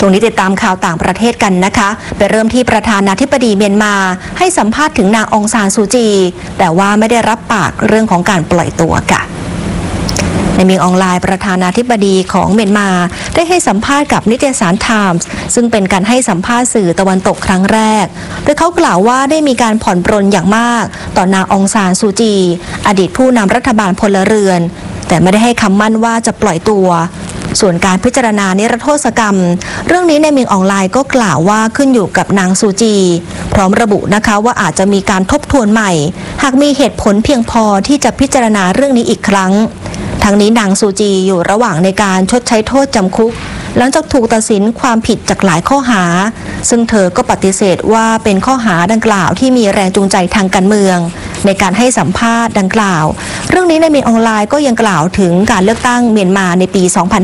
วงนี้ติดตามข่าวต่างประเทศกันนะคะไปเริ่มที่ประธานาธิบดีเมียนมาให้สัมภาษณ์ถึงนางองซานซูจีแต่ว่าไม่ได้รับปากเรื่องของการปล่อยตัวค่ะในมิงออนไลน์ประธานาธิบดีของเมียนมาได้ให้สัมภาษณ์กับนิตยสารไทมส์ซึ่งเป็นการให้สัมภาษณ์สื่อตะวันตกครั้งแรกโดยเขากล่าวว่าได้มีการผ่อนปรนอย่างมากต่อนางองซานซูจีอดีตผู้นำรัฐบาลพลเรือนแต่ไม่ได้ให้คำมั่นว่าจะปล่อยตัวส่วนการพิจารณานิรโทษกรรมเรื่องนี้ในมิงออนไลน์ก็กล่าวว่าขึ้นอยู่กับนางซูจีพร้อมระบุนะคะว่าอาจจะมีการทบทวนใหม่หากมีเหตุผลเพียงพอที่จะพิจารณาเรื่องนี้อีกครั้งทั้งนี้นางซูจีอยู่ระหว่างในการชดใช้โทษจำคุกหลังจากถูกตัดสินความผิดจากหลายข้อหาซึ่งเธอก็ปฏิเสธว่าเป็นข้อหาดังกล่าวที่มีแรงจูงใจทางการเมืองในการให้สัมภาษณ์ดังกล่าวเรื่องนี้ในมินออนไลน์ก็ยังกล่าวถึงการเลือกตั้งเมียนมาในปี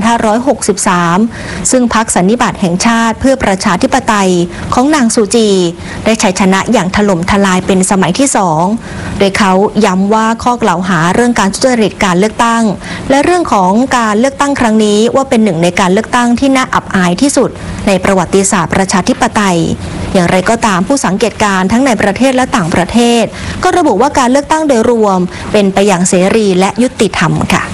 2563 ซึ่งพรรคสันนิบาตแห่งชาติเพื่อประชาธิปไตยของนางซูจีได้ชัยชนะอย่างถล่มทลายเป็นสมัยที่2โดยเขาย้ำว่าข้อกล่าวหาเรื่องการทุจริตการเลือกตั้งและเรื่องของการเลือกตั้งครั้งนี้ว่าเป็นหนึ่งในการเลือกตั้งที่น่าอับอายที่สุดในประวัติศาสตร์ประชาธิปไตยอย่างไรก็ตามผู้สังเกตการณ์ทั้งในประเทศและต่างประเทศก็ระบุว่าการเลือกตั้งโดยรวมเป็นไปอย่างเสรีและยุติธรรมค่ะ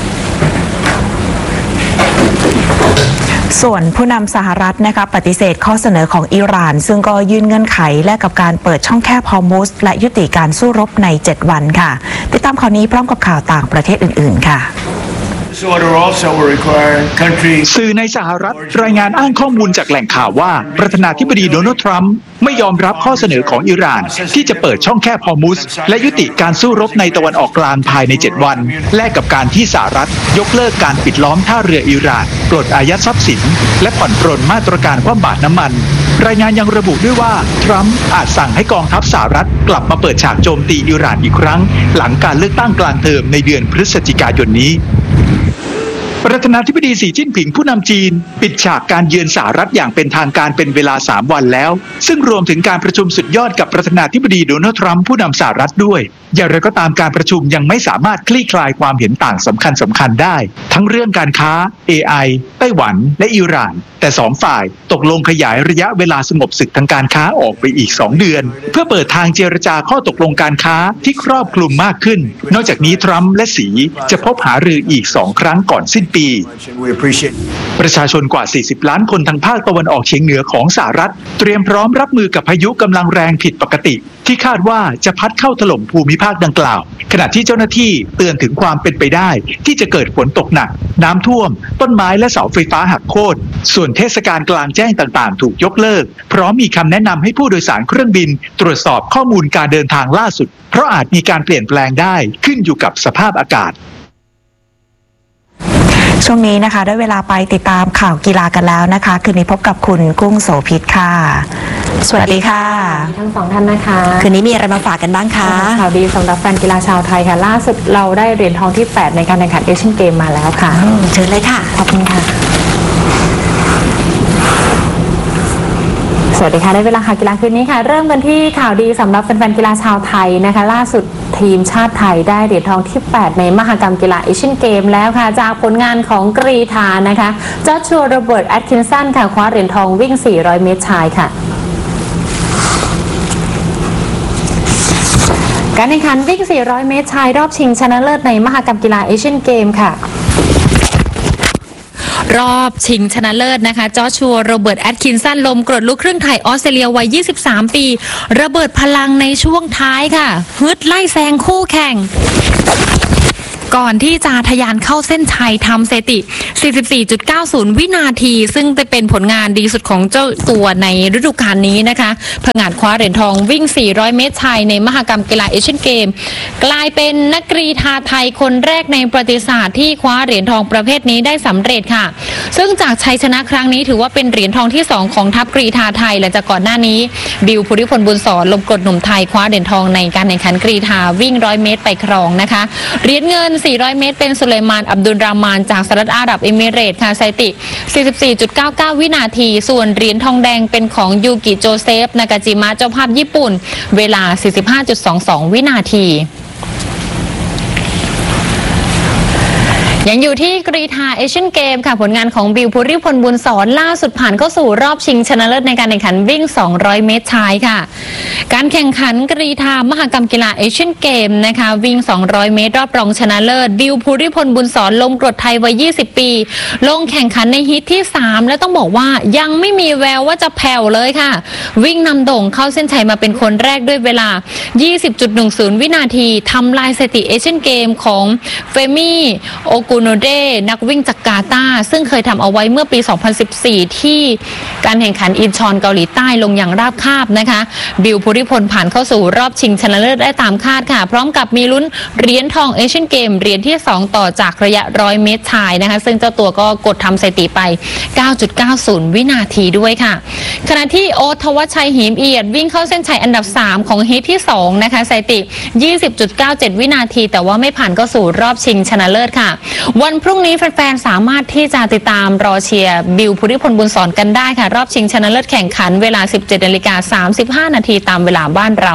ส่วนผู้นำสหรัฐนะคะปฏิเสธข้อเสนอของอิหร่านซึ่งก็ยื่นเงื่อนไขแลกกับการเปิดช่องแคบฮอร์มุซและยุติการสู้รบใน7วันค่ะติดตามข่าวนี้พร้อมกับข่าวต่างประเทศอื่นๆค่ะสื่อในสหรัฐรายงานอ้างข้อมูลจากแหล่งข่าวว่าประธานาธิบดีโดนัลด์ทรัมป์ไม่ยอมรับข้อเสนอของอิหร่านที่จะเปิดช่องแคบฮอร์มุซและยุติการสู้รบในตะวันออกกลางภายใน7วันแลกกับการที่สหรัฐยกเลิกการปิดล้อมท่าเรืออิหร่านปลดอายัดทรัพย์สินและผ่อนปรนมาตรการคว่ำบาตรน้ำมันรายงานยังระบุด้วยว่าทรัมป์อาจสั่งให้กองทัพสหรัฐกลับมาเปิดฉากโจมตีอิหร่านอีกครั้งหลังการเลือกตั้งกลางเทอมในเดือนพฤศจิกายนนี้ประธานาธิบดีสีจิ้นผิงผู้นำจีนปิดฉากการเยือนสหรัฐอย่างเป็นทางการเป็นเวลา3วันแล้วซึ่งรวมถึงการประชุมสุดยอดกับประธานาธิบดีโดนัลด์ทรัมป์ผู้นำสหรัฐด้วยอย่างไรก็ตามการประชุมยังไม่สามารถคลี่คลายความเห็นต่างสำคัญได้ทั้งเรื่องการค้า AI ไต้หวันและอิหร่านแต่2ฝ่ายตกลงขยายระยะเวลาสงบศึกทางการค้าออกไปอีก2เดือนเพื่อเปิดทางเจรจาข้อตกลงการค้าที่ครอบคลุมมากขึ้นนอกจากนี้ทรัมป์และสีจะพบหารืออีก2ครั้งก่อนสิ้นปีประชาชนกว่า40ล้านคนทางภาคตะวันออกเฉียงเหนือของสหรัฐเตรียมพร้อมรับมือกับพายุกำลังแรงผิดปกติที่คาดว่าจะพัดเข้าถล่มภูมิภาคดังกล่าวขณะที่เจ้าหน้าที่เตือนถึงความเป็นไปได้ที่จะเกิดฝนตกหนักน้ำท่วมต้นไม้และเสาไฟฟ้าหักโค่นส่วนเทศกาลกลางแจ้งต่างๆถูกยกเลิกพร้อมมีคำแนะนำให้ผู้โดยสารเครื่องบินตรวจสอบข้อมูลการเดินทางล่าสุดเพราะอาจมีการเปลี่ยนแปลงได้ขึ้นอยู่กับสภาพอากาศช่วงนี้นะคะได้เวลาไปติดตามข่าวกีฬากันแล้วนะคะคืนนี้พบกับคุณกุ้งโสภิตค่ะสวัสดีค่ะทั้งสองท่านนะคะคืนนี้มีอะไรมาฝากกันบ้างคะข่าวดีสำหรับแฟนกีฬาชาวไทยค่ะล่าสุดเราได้เหรียญทองที่8ในการแข่งขันเอเชียนเกมมาแล้วค่ะเชิญเลยค่ะขอบคุณค่ะสวัสดีค่ะได้เวลาข่าวกีฬาคืนนี้ค่ะเริ่มกันที่ข่าวดีสำหรับแฟนๆกีฬาชาวไทยนะคะล่าสุดทีมชาติไทยได้เหรียญทองที่8ในมหกรรมกีฬาเอเชียนเกมแล้วค่ะจากผลงานของกรีฑานะคะจอชัวโรเบิร์ตแอตคินสันค่ะคว้าเหรียญทองวิ่ง400เมตรชายค่ะการแข่งขันวิ่ง400เมตรชายรอบชิงชนะเลิศในมหกรรมกีฬาเอเชียนเกมค่ะรอบชิงชนะเลิศนะคะจอชัวโรเบิร์ตแอตคินสันลมกรดลูกครึ่งไทยออสเตรเลียวัย23ปีระเบิดพลังในช่วงท้ายค่ะฮึดไล่แซงคู่แข่งก่อนที่จะทะยานเข้าเส้นชัยทำสถิติ 44.90 วินาทีซึ่งจะเป็นผลงานดีสุดของเจ้าตัวในฤดูกาลนี้นะคะผงาดคว้าเหรียญทองวิ่ง400เมตรชายในมหกรรมกีฬาเอเชียนเกมกลายเป็นนักกรีฑาไทยคนแรกในประวัติศาสตร์ที่คว้าเหรียญทองประเภทนี้ได้สำเร็จค่ะซึ่งจากชัยชนะครั้งนี้ถือว่าเป็นเหรียญทองที่2ของทัพกรีฑาไทยหลังจากก่อนหน้านี้บิวภูริพลบุญสอนลมกรดหนุ่มไทยคว้าเหรียญทองในการแข่งขันกรีฑาวิ่ง100เมตรไปครองนะคะเหรียญเงิน400เมตรเป็นสุไลมานอับดุลรามานจากสหรัฐอาหรับเอมิเรตส์ค่ะสถิติ 44.99 วินาทีส่วนเหรียญทองแดงเป็นของยูกิโจเซฟนากาจิมะเจ้าภาพญี่ปุ่นเวลา 45.22 วินาทียังอยู่ที่กรีฑาเอเชียนเกมค่ะผลงานของบิว ภูริพลบุญสอนล่าสุดผ่านเข้าสู่รอบชิงชนะเลิศในการแข่งขันวิ่ง200เมตรชายค่ะการแข่งขันกรีฑามหกรรมกีฬาเอเชียนเกมนะคะวิ่ง200เมตรรอบรองชนะเลิศบิว ภูริพลบุญสอนลมกรดไทยวัย20ปีลงแข่งขันในฮีทที่3และต้องบอกว่ายังไม่มีแววว่าจะแผ่วเลยค่ะวิ่งนำโด่งเข้าเส้นชัยมาเป็นคนแรกด้วยเวลา 20.10 วินาทีทำลายสถิติเอเชียนเกมของเฟมี่โอกุโนเดนักวิ่งจากกาตาร์ซึ่งเคยทำเอาไว้เมื่อปี 2014 ที่การแข่งขันอินชอนเกาหลีใต้ลงอย่างราบคาบนะคะบิว ภูริพลผ่านเข้าสู่รอบชิงชนะเลิศได้ตามคาดค่ะพร้อมกับมีลุ้นเหรียญทองเอเชียนเกมเหรียญที่2ต่อจากระยะ100เมตรชายนะคะซึ่งเจ้าตัวก็กดทำสถิติไป 9.90 วินาทีด้วยค่ะขณะที่โอ๊ต ทวัชชัยหิมเอียดวิ่งเข้าเส้นชัยอันดับ3ของฮีทที่2นะคะสถิติ 20.97 วินาทีแต่ว่าไม่ผ่านเข้าสู่รอบชิงชนะเลิศค่ะวันพรุ่งนี้แฟนๆสามารถที่จะติดตามรอเชียร์บิว ภูริพลบุญสอนกันได้ค่ะรอบชิงชนะเลิศแข่งขันเวลา 17:35 นาทีตามเวลาบ้านเรา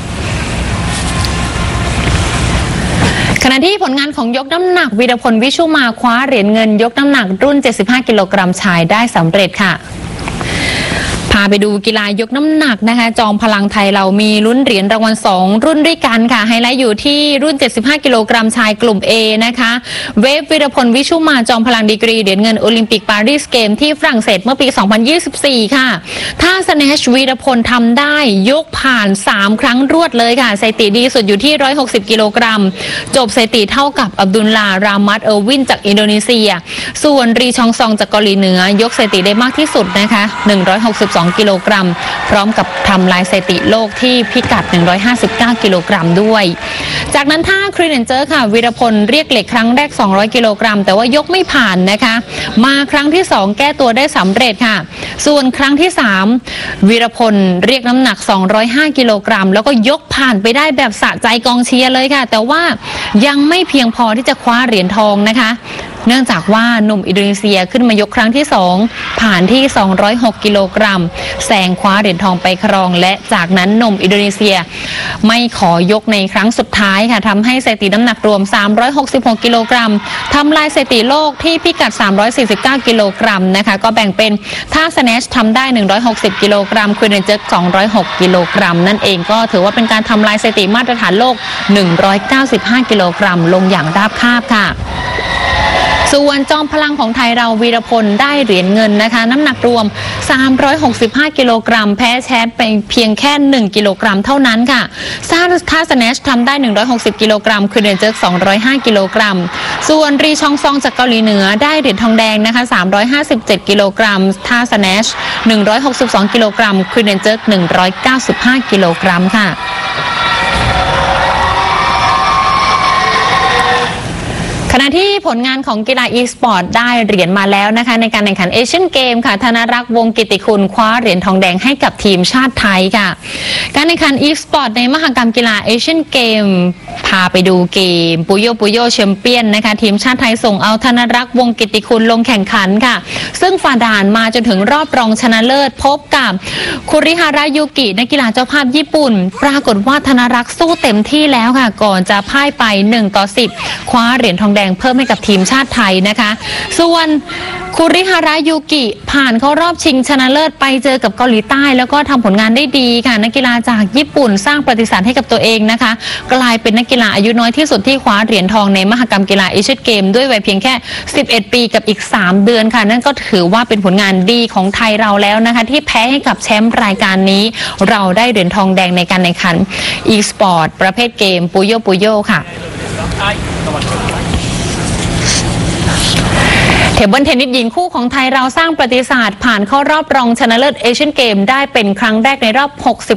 ขณะที่ผลงานของยกน้ำหนักวีรพลวิชุมาคว้าเหรียญเงินยกน้ำหนักรุ่น75กิโลกรัมชายได้สำเร็จค่ะพาไปดูกีฬายกน้ำหนักนะคะจอมพลังไทยเรามีลุ้นเหรียญรางวัล2รุ่นด้วยกันค่ะไฮไลท์อยู่ที่รุ่น75กิโลกรัมชายกลุ่ม A นะคะเวฟวีรพลวิชุมาจอมพลังดีกรีเหรียญเงินโอลิมปิกปารีสเกมที่ฝรั่งเศสเมื่อปี 2024 ค่ะท่าสแนชวีรพลทำได้ยกผ่าน3ครั้งรวดเลยค่ะสถิติดีสุดอยู่ที่160กิโลกรัมจบสถิติเท่ากับอับดุลลารามัดเออร์วินจากอินโดนีเซียส่วนรีชองซองจากเกาหลีเหนือยกสถิติได้มากที่สุดนะคะ162กิโลกรัมพร้อมกับทำลายสถิติโลกที่พิกัด159กิโลกรัมด้วยจากนั้นท่าครีนเจอร์ค่ะวีรพลเรียกเหล็กครั้งแรก200กิโลกรัมแต่ว่ายกไม่ผ่านนะคะมาครั้งที่2แก้ตัวได้สำเร็จค่ะส่วนครั้งที่3วีรพลเรียกน้ำหนัก205กิโลกรัมแล้วก็ยกผ่านไปได้แบบสะใจกองเชียร์เลยค่ะแต่ว่ายังไม่เพียงพอที่จะคว้าเหรียญทองนะคะเนื่องจากว่าหนุ่มอินโดนีเซียขึ้นมายกครั้งที่2ผ่านที่206กิโลกรัมแซงคว้าเหรียญทองไปครองและจากนั้นหนุ่มอินโดนีเซียไม่ขอยกในครั้งสุดท้ายค่ะทำให้สถิติน้ำหนักรวม366กิโลกรัมทำลายสถิติโลกที่พิกัด349กิโลกรัมนะคะก็แบ่งเป็นท่าสแนชทำได้160กิโลกรัมคือเนเจอร์206กิโลกรัมนั่นเองก็ถือว่าเป็นการทำลายสถิติมาตรฐานโลก195กิโลกรัมลงอย่างราบคาบค่ะส่วนจอมพลังของไทยเราวีรพลได้เหรียญเงินนะคะน้ำหนักรวม365กิโลกรัมแพ้แชมป์ไปเพียงแค่1กิโลกรัมเท่านั้นค่ะท่าสแนชทำได้160กิโลกรัมคือเดนเจิร์ก205กิโลกรัมส่วนรีชองซองจากเกาหลีเหนือได้เหรียญทองแดงนะคะ357กิโลกรัมท่าสแนช162กิโลกรัมคือเดนเจิร์ก195กิโลกรัมค่ะขณะที่ผลงานของกีฬา e-sport ได้เหรียญมาแล้วนะคะในการแข่งขันเอเชียนเกมค่ะธนรักษ์วงศ์กิติคุณคว้าเหรียญทองแดงให้กับทีมชาติไทยค่ะการแข่งขัน e-sport ในมหกรรมกีฬาเอเชียนเกมพาไปดูเกมปุโยแชมเปี้ยนนะคะทีมชาติไทยส่งเอาธนรักษ์วงศ์กิติคุณลงแข่งขันค่ะซึ่งฝ่าด่านมาจนถึงรอบรองชนะเลิศพบกับคุริฮาระยูกินักกีฬาเจ้าภาพญี่ปุ่นปรากฏว่าธนรักษ์สู้เต็มที่แล้วค่ะก่อนจะพ่ายไป1-10คว้าเหรียญทองแดงเพิ่มให้กับทีมชาติไทยนะคะส่วนคุริฮาระยูกิผ่านเข้ารอบชิงชนะเลิศไปเจอกับเกาหลีใต้แล้วก็ทำผลงานได้ดีค่ะนักกีฬาจากญี่ปุ่นสร้างประวัติศาสตร์ให้กับตัวเองนะคะกลายเป็นนักกีฬาอายุน้อยที่สุดที่คว้าเหรียญทองในมหกรรมกีฬาเอเชียนเกมด้วยวัยเพียงแค่11ปีกับอีก3เดือนค่ะนั่นก็ถือว่าเป็นผลงานดีของไทยเราแล้วนะคะที่แพ้ให้กับแชมป์รายการนี้เราได้เหรียญทองแดงในการแข่งขัน e-sport ประเภทเกมปุโยค่ะเทเบิลเทนนิสหญิงคู่ของไทยเราสร้างประวัติศาสตร์ผ่านเข้ารอบรองชนะเลิศเอเชียนเกมได้เป็นครั้งแรกในรอบ